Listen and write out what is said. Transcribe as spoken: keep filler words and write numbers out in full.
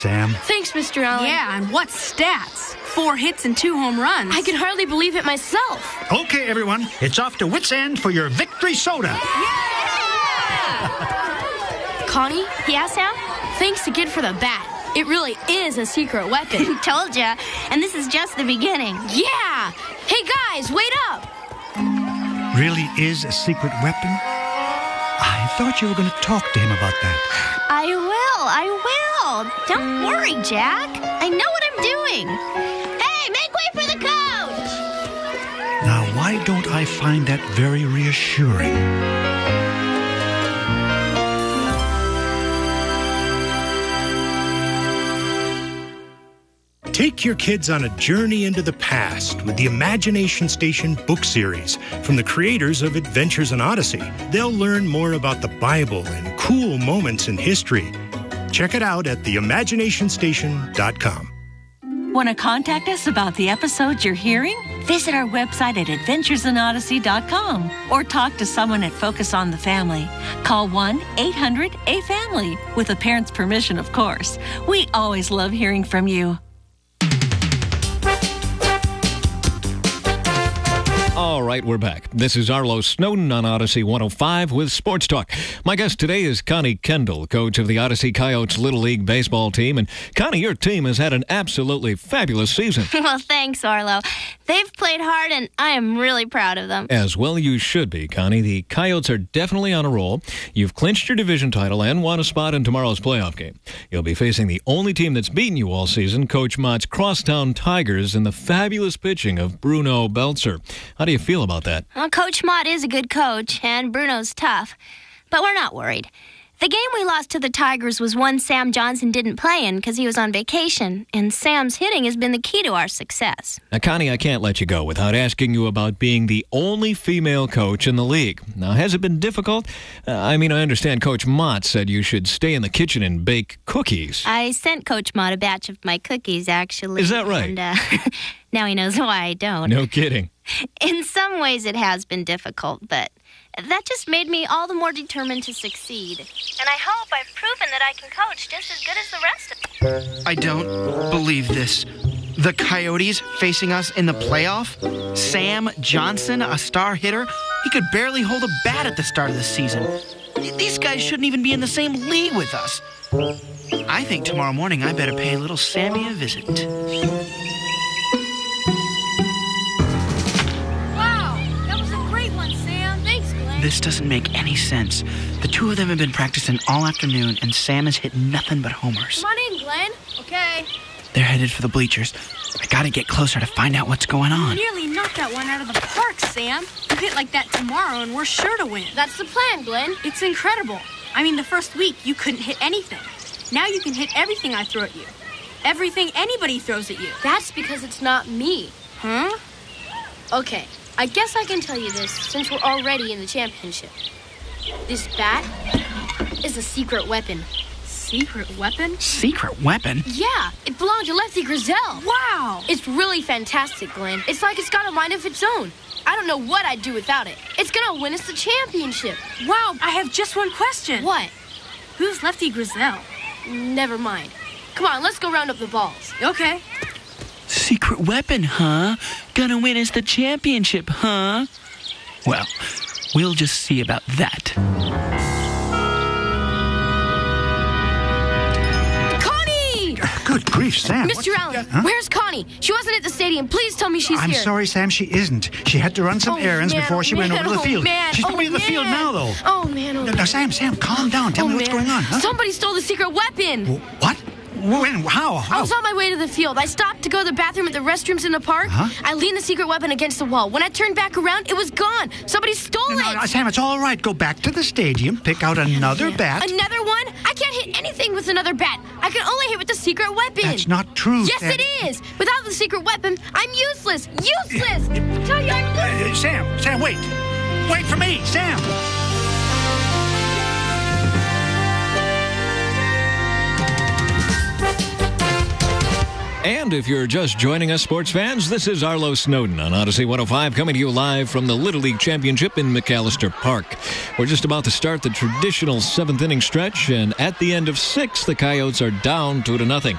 Sam. Thanks, Mister Allen. Yeah, and what stats? Four hits and two home runs. I can hardly believe it myself. Okay, everyone, it's off to Wits End for your victory soda. Connie? Yeah, Sam? Thanks again for the bat. It really is a secret weapon. Told ya. And this is just the beginning. Yeah! Hey, guys, wait up! Really is a secret weapon? I thought you were going to talk to him about that. I will, I will. Don't worry, Jack. I know what I'm doing. Hey, make way for the coach! Now, why don't I find that very reassuring? Take your kids on a journey into the past with the Imagination Station book series from the creators of Adventures in Odyssey. They'll learn more about the Bible and cool moments in history. Check it out at the imagination station dot com. Want to contact us about the episodes you're hearing? Visit our website at adventures in odyssey dot com or talk to someone at Focus on the Family. Call one eight hundred A family with a parent's permission, of course. We always love hearing from you. All right, we're back. This is Arlo Snowden on Odyssey one oh five with Sports Talk. My guest today is Connie Kendall, coach of the Odyssey Coyotes Little League baseball team. And Connie, your team has had an absolutely fabulous season. Well, thanks, Arlo. They've played hard, and I am really proud of them. As well you should be, Connie. The Coyotes are definitely on a roll. You've clinched your division title and won a spot in tomorrow's playoff game. You'll be facing the only team that's beaten you all season, Coach Mott's Crosstown Tigers, in the fabulous pitching of Bruno Belzer. How do you feel about that? Well, Coach Mott is a good coach, and Bruno's tough. But we're not worried. The game we lost to the Tigers was one Sam Johnson didn't play in because he was on vacation, and Sam's hitting has been the key to our success. Now, Connie, I can't let you go without asking you about being the only female coach in the league. Now, has it been difficult? Uh, I mean, I understand Coach Mott said you should stay in the kitchen and bake cookies. I sent Coach Mott a batch of my cookies, actually. Is that right? And uh, now he knows why I don't. No kidding. In some ways it has been difficult, but that just made me all the more determined to succeed. And I hope I've proven that I can coach just as good as the rest of them. I don't believe this. The Coyotes facing us in the playoff? Sam Johnson, a star hitter? He could barely hold a bat at the start of the season. These guys shouldn't even be in the same league with us. I think tomorrow morning I better pay little Sammy a visit. This doesn't make any sense. The two of them have been practicing all afternoon, and Sam has hit nothing but homers. Come on in, Glenn. Okay. They're headed for the bleachers. I gotta get closer to find out what's going on. You nearly knocked that one out of the park, Sam. You hit like that tomorrow, and we're sure to win. That's the plan, Glenn. It's incredible. I mean, the first week, you couldn't hit anything. Now you can hit everything I throw at you. Everything anybody throws at you. That's because it's not me. Huh? Okay. I guess I can tell you this since we're already in the championship. This bat is a secret weapon. Secret weapon? Secret weapon? Yeah, it belonged to Lefty Grizel. Wow! It's really fantastic, Glenn. It's like it's got a mind of its own. I don't know what I'd do without it. It's gonna win us the championship. Wow, I have just one question. What? Who's Lefty Grizel? Never mind. Come on, let's go round up the balls. Okay. Secret weapon, huh? Gonna win us the championship, huh? Well, we'll just see about that. Connie! Good grief, Sam. Mister Allen, huh? Where's Connie? She wasn't at the stadium. Please tell me she's I'm here. I'm sorry, Sam, she isn't. She had to run some oh, errands man, before she oh, went man, over to the oh, field. Man, She's oh, probably in the man. field now, though. Oh, man, oh, no, no, Sam, Sam, calm down. Tell oh, me what's man. going on. Huh? Somebody stole the secret weapon. What? When? How? How? I was on my way to the field. I stopped to go to the bathroom at the restrooms in the park. Huh? I leaned the secret weapon against the wall. When I turned back around, it was gone. Somebody stole no, it. No, no, Sam, it's all right. Go back to the stadium, pick out another yeah. bat. Another one? I can't hit anything with another bat. I can only hit with the secret weapon. That's not true. Yes, Sam. it is. Without the secret weapon, I'm useless. Useless. I tell you, I'm uh, Sam, Sam, wait. Wait for me, Sam. And if you're just joining us, sports fans, this is Arlo Snowden on Odyssey one oh five, coming to you live from the Little League Championship in McAllister Park. We're just about to start the traditional seventh inning stretch, and at the end of six, the Coyotes are down two to nothing.